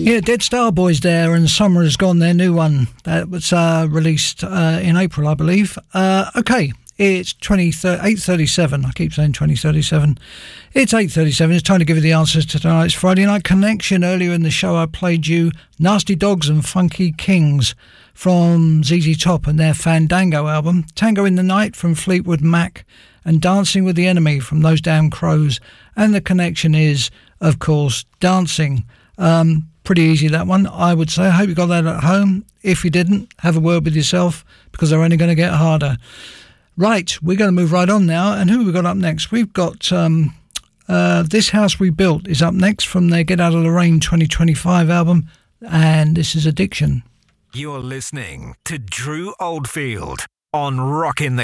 Yeah, Dead Star Boys there, and Summer Has Gone, their new one. That was released in April, I believe. Okay, it's 8:37. I keep saying 2037. It's 8:37. It's time to give you the answers to tonight's Friday Night Connection. Earlier in the show, I played you Nasty Dogs and Funky Kings from ZZ Top and their Fandango album, Tango in the Night from Fleetwood Mac, and Dancing with the Enemy from Those Damn Crows. And the connection is, of course, dancing. Pretty easy, that one, I would say. I hope you got that at home. If you didn't, have a word with yourself, because they're only going to get harder. Right, we're going to move right on now. And who have we got up next? We've got This House We Built is up next from their Get Out of the Rain 2025 album. And this is Addiction. You're listening to Drew Oldfield on Rockin' the